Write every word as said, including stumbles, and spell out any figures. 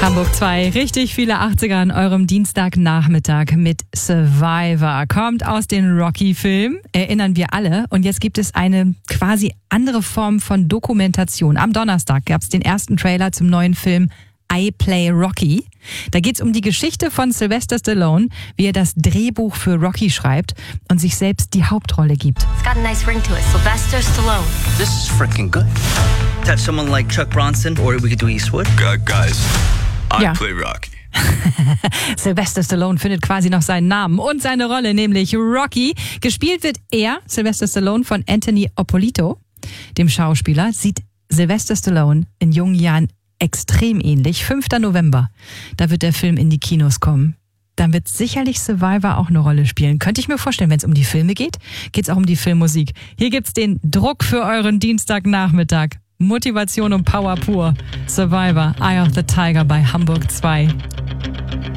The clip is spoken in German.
Hamburg zwei, richtig viele achtziger an eurem Dienstagnachmittag mit Survivor. Kommt aus den Rocky-Filmen, erinnern wir alle. Und jetzt gibt es eine quasi andere Form von Dokumentation. Am Donnerstag gab es den ersten Trailer zum neuen Film I Play Rocky. Da geht es um die Geschichte von Sylvester Stallone, wie er das Drehbuch für Rocky schreibt und sich selbst die Hauptrolle gibt. It's got a nice ring to it. Sylvester Stallone. This is freaking good. Have someone like Chuck Bronson, or we could do Eastwood. Guys, I Ja. play Rocky. Sylvester Stallone findet quasi noch seinen Namen und seine Rolle, nämlich Rocky. Gespielt wird er, Sylvester Stallone, von Anthony Oppolito, dem Schauspieler. Sieht Sylvester Stallone in jungen Jahren extrem ähnlich. fünfter November, da wird der Film in die Kinos kommen. Dann wird sicherlich Survivor auch eine Rolle spielen. Könnte ich mir vorstellen, wenn es um die Filme geht, geht es auch um die Filmmusik. Hier gibt's den Druck für euren Dienstagnachmittag. Motivation und Power pur. Survivor, Eye of the Tiger bei Hamburg zwei.